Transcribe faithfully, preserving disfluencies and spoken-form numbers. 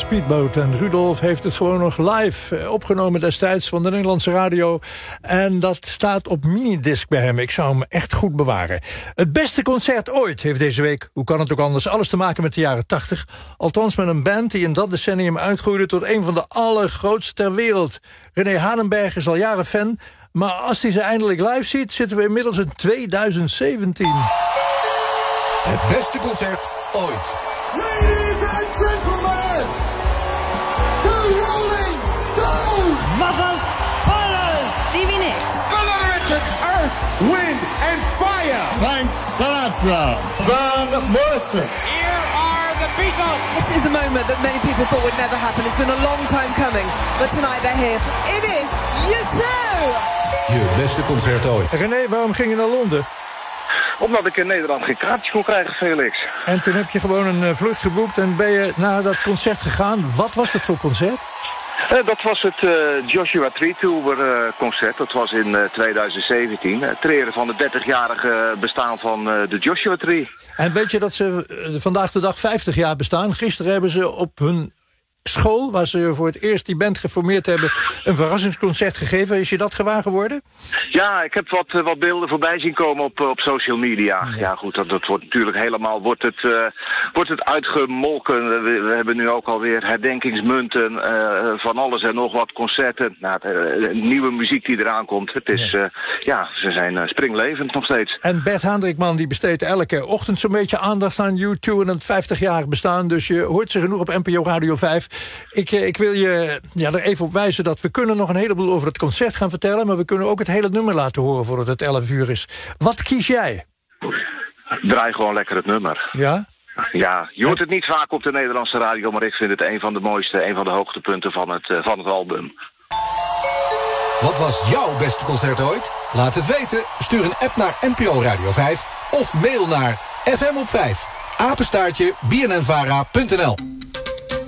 Speedboat. En Rudolf heeft het gewoon nog live opgenomen destijds van de Nederlandse radio. En dat staat op minidisc bij hem. Ik zou hem echt goed bewaren. Het beste concert ooit heeft deze week, hoe kan het ook anders, alles te maken met de jaren tachtig. Althans met een band die in dat decennium uitgroeide tot een van de allergrootste ter wereld. René Hanenberg is al jaren fan. Maar als hij ze eindelijk live ziet, zitten we inmiddels in tweeduizend zeventien. Het beste concert ooit. Ladies and gentlemen, the Rolling Stones. Mothers, fathers, Stevie Nicks, Earth, Wind and Fire. Frank Sinatra, Van Morrison. Here are the Beatles. This is a moment that many people thought would never happen. It's been a long time coming, but tonight they're here. It is U two. Je beste concert ooit. René, waarom ging je naar Londen? Omdat ik in Nederland geen kaartjes kon krijgen, Felix. En toen heb je gewoon een uh, vlucht geboekt en ben je naar dat concert gegaan. Wat was dat voor concert? Uh, dat was het uh, Joshua Tree Tour uh, concert. Dat was in uh, tweeduizend zeventien. Het treden van het dertigjarige bestaan van uh, de Joshua Tree. En weet je dat ze uh, vandaag de dag vijftig jaar bestaan? Gisteren hebben ze op hun school, waar ze voor het eerst die band geformeerd hebben, een verrassingsconcert gegeven. Is je dat gewaar geworden? Ja, ik heb wat, uh, wat beelden voorbij zien komen op, uh, op social media. Ja, ja goed, dat, dat wordt natuurlijk helemaal wordt het, uh, wordt het uitgemolken. We, we hebben nu ook alweer herdenkingsmunten, uh, van alles en nog wat concerten. Nou, uh, nieuwe muziek die eraan komt. Het is, ja, uh, ja ze zijn uh, springlevend nog steeds. En Bert Hendrikman die besteedt elke ochtend zo'n beetje aandacht aan U twee en het vijftig-jarig bestaan. Dus je hoort ze genoeg op N P O Radio vijf. Ik, ik wil je ja, er even op wijzen dat we kunnen nog een heleboel over het concert gaan vertellen, maar we kunnen ook het hele nummer laten horen voordat het elf uur is. Wat kies jij? Draai gewoon lekker het nummer. Ja? Ja, je hoort het niet vaak op de Nederlandse radio, maar ik vind het een van de mooiste, een van de hoogtepunten van het, uh, van het album. Wat was jouw beste concert ooit? Laat het weten. Stuur een app naar N P O Radio vijf of mail naar f m op vijf apenstaartje b n n vara punt n l.